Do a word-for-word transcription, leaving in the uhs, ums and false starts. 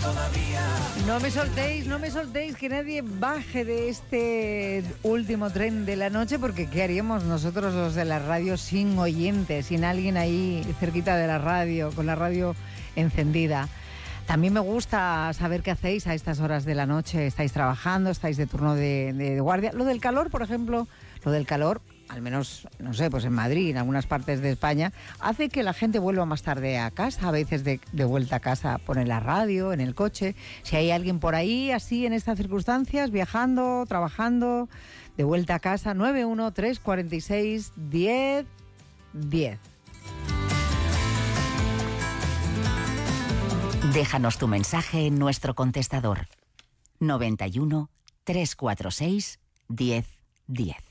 No me soltéis, no me soltéis, que nadie baje de este último tren de la noche, porque ¿qué haríamos nosotros los de la radio sin oyentes, sin alguien ahí cerquita de la radio, con la radio encendida? También me gusta saber qué hacéis a estas horas de la noche. ¿Estáis trabajando? ¿Estáis de turno de, de, de guardia? Lo del calor, por ejemplo, lo del calor, al menos, no sé, pues en Madrid, en algunas partes de España, hace que la gente vuelva más tarde a casa. A veces de, de vuelta a casa pone la radio, en el coche. Si hay alguien por ahí, así, en estas circunstancias, viajando, trabajando, de vuelta a casa, nueve uno tres cuatro seis diez diez. Déjanos tu mensaje en nuestro contestador noventa y uno, trescientos cuarenta y seis, diez diez.